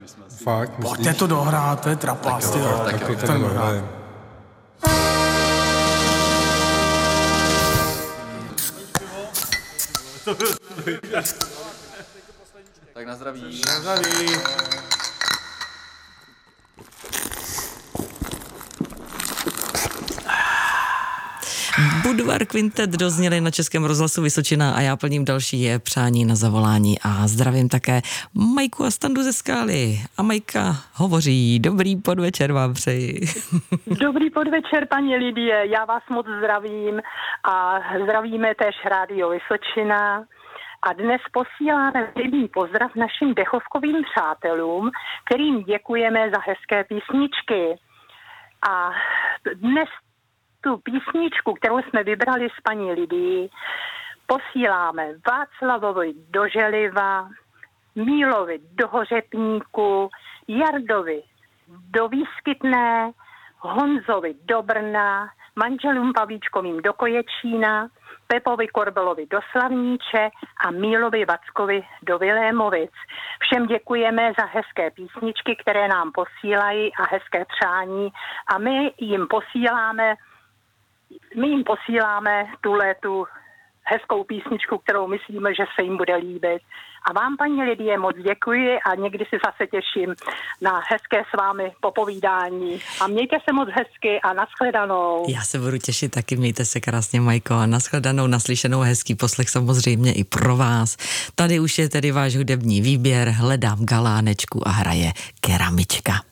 Fakt, Pojďte to dohrát, to je trapas, tak to ten dohrajem. Tak na zdraví. Na zdraví. Budvar Quintet dozněli na Českém rozhlasu Vysočina a já plním další je přání na zavolání a zdravím také Majku a Standu ze Skály. A Majka hovoří, dobrý podvečer vám přeji. Dobrý podvečer, paní Lidie, já vás moc zdravím a zdravíme též Rádio Vysočina. A dnes posíláme lidý pozdrav našim dechovkovým přátelům, kterým děkujeme za hezké písničky. A dnes tu písničku, kterou jsme vybrali s paní Lidií, posíláme Václavovi do Želiva, Mílovi do Hořepníku, Jardovi do Výskytné, Honzovi do Brna, manželům Pavlíčkovým do Koječína, Pepovi Korbelovi do Slavníče a Mílovi Vackovi do Vilémovic. Všem děkujeme za hezké písničky, které nám posílají a hezké přání a my jim posíláme tu hezkou písničku, kterou myslíme, že se jim bude líbit. A vám, paní Lidie, moc děkuji a někdy si zase těším na hezké s vámi popovídání. A mějte se moc hezky a nashledanou. Já se budu těšit taky, mějte se krásně, Majko, a nashledanou, naslyšenou, hezký poslech samozřejmě i pro vás. Tady už je tedy váš hudební výběr, hledám Galánečku a hraje Keramička.